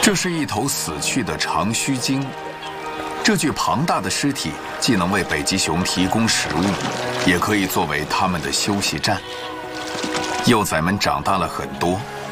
这是一头死去的长须鲸。这具庞大的尸体既能为北极熊提供食物，也可以作为它们的休息站。幼崽们长大了很多，